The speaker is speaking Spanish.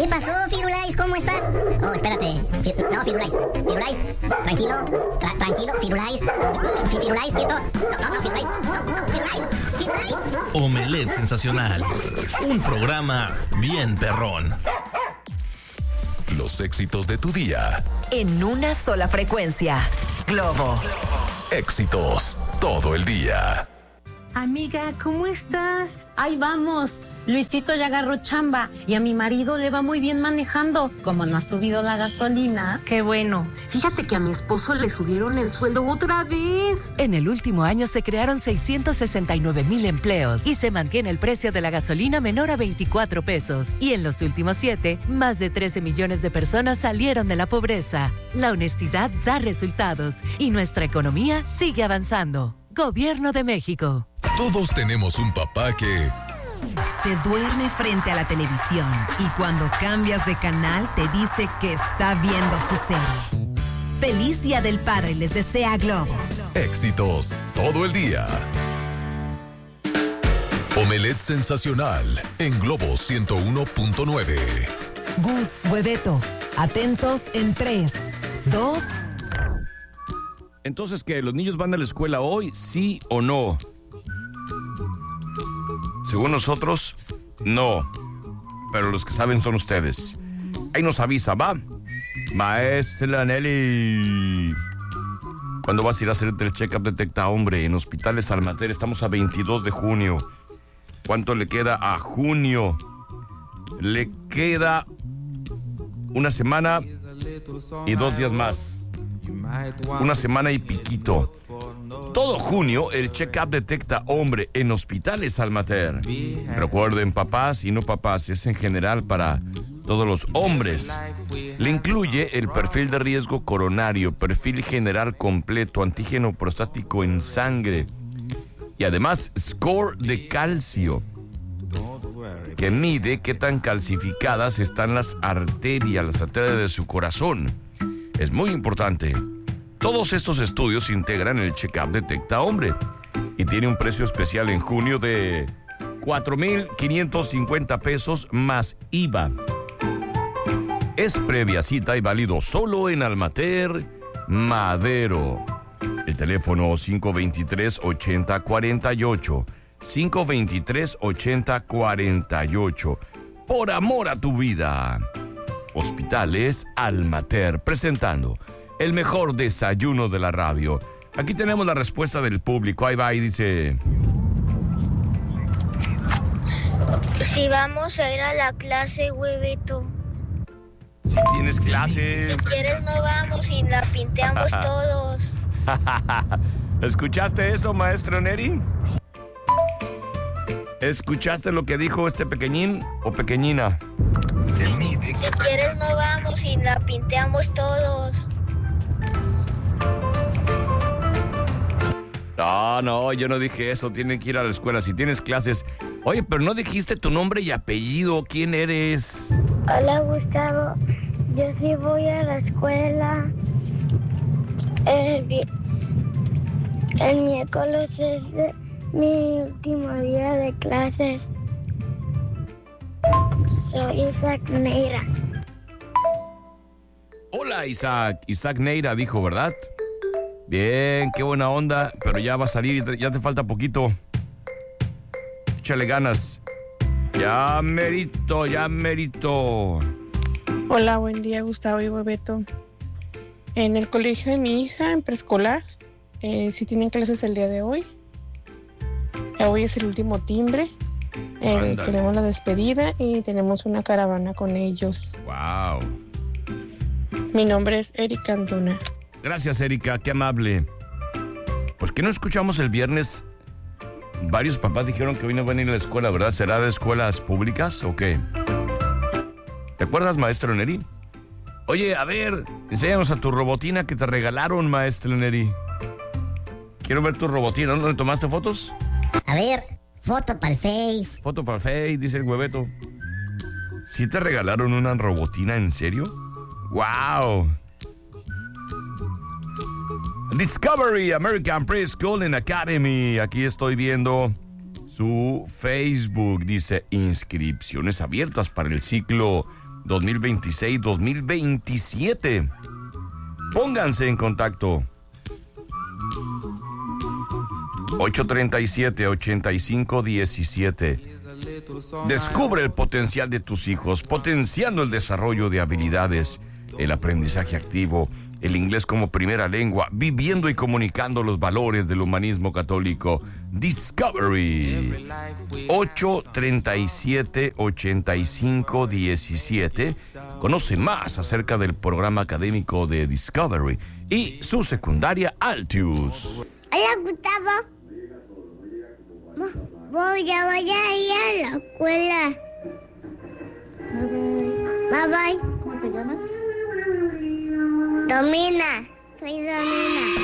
¿Qué pasó, Firulais? ¿Cómo estás? Oh, espérate. No, Firulais. Firulais, tranquilo. Tranquilo, Firulais. Firulais, quieto. No, Firulais. No, Firulais. Omelette Sensacional. Un programa bien perrón. Los éxitos de tu día. En una sola frecuencia. Globo. Éxitos todo el día. Amiga, ¿cómo estás? Ahí vamos. Luisito ya agarró chamba y a mi marido le va muy bien manejando. Como no ha subido la gasolina. Qué bueno. Fíjate que a mi esposo le subieron el sueldo otra vez. En el último año se crearon 669,000 empleos y se mantiene el precio de la gasolina menor a 24 pesos. Y en los últimos 7, más de 13 millones de personas salieron de la pobreza. La honestidad da resultados y nuestra economía sigue avanzando. Gobierno de México. Todos tenemos un papá que se duerme frente a la televisión y cuando cambias de canal te dice que está viendo su serie. Feliz Día del Padre les desea Globo. éxitos todo el día. Omelette Sensacional en Globo 101.9. Gus, Hueveto, atentos en 3, 2. Entonces, ¿qué? ¿Los niños van a la escuela hoy, sí o no? Según nosotros, no. Pero los que saben son ustedes. Ahí nos avisa, ¿va? Maestra Nelly. ¿Cuándo vas a ir a hacer el check-up Detecta Hombre en Hospitales Almater? Estamos a 22 de junio. ¿Cuánto le queda a junio? Le queda una semana y 2 días más. Una semana y piquito. Todo junio, el check-up Detecta Hombre en Hospitales Almater. Recuerden, papás y no papás, es en general para todos los hombres. Le incluye el perfil de riesgo coronario, perfil general completo, antígeno prostático en sangre y además score de calcio, que mide qué tan calcificadas están las arterias de su corazón. Es muy importante. Todos estos estudios integran el check-up Detecta Hombre y tiene un precio especial en junio de 4,550 pesos más IVA. Es previa cita y válido solo en Almater, Madero. El teléfono 523-8048. 523-8048. Por amor a tu vida. Hospitales Almater, presentando el mejor desayuno de la radio. Aquí tenemos la respuesta del público. Ahí va y dice: si vamos a ir a la clase, Hueveto. Si tienes clase. Si quieres no vamos y la pinteamos todos. ¿Escuchaste eso, maestro Neri? ¿Escuchaste lo que dijo este pequeñín o pequeñina? Si quieres no vamos y la pinteamos todos. No, yo no dije eso. Tienen que ir a la escuela si tienes clases. Oye, pero no dijiste tu nombre y apellido. ¿Quién eres? Hola, Gustavo. Yo sí voy a la escuela. El miércoles es mi último día de clases. Soy Isaac Neira. Hola, Isaac. Isaac Neira dijo, ¿verdad? Bien, qué buena onda. Pero ya va a salir y ya te falta poquito. Échale ganas. Ya merito. Hola, buen día, Gustavo y Hueveto. En el colegio de mi hija, en preescolar, sí tienen clases el día de hoy. Hoy es el último timbre. Tenemos la despedida y tenemos una caravana con ellos. Wow. Mi nombre es Erika Antuna. Gracias, Erika, qué amable. Pues que no escuchamos el viernes. Varios papás dijeron que hoy no van a ir a la escuela, ¿verdad? ¿Será de escuelas públicas o qué? ¿Te acuerdas, maestro Neri? Oye, a ver, enséñanos a tu robotina que te regalaron, maestro Neri. Quiero ver tu robotina. ¿Dónde tomaste fotos? A ver, foto para el Face. Foto para el Face, dice el Hueveto. ¿Sí te regalaron una robotina, en serio? ¡Wow! Discovery American Preschool and Academy. Aquí estoy viendo su Facebook. Dice: inscripciones abiertas para el ciclo 2026-2027. Pónganse en contacto. 837-8517. Descubre el potencial de tus hijos, potenciando el desarrollo de habilidades, el aprendizaje activo, el inglés como primera lengua, viviendo y comunicando los valores del humanismo católico. Discovery. 837-8517. Conoce más acerca del programa académico de Discovery y su secundaria Altius. Hola, Gustavo. Voy a ir a la escuela. Bye bye. ¿Cómo te llamas? Domina. Soy Domina.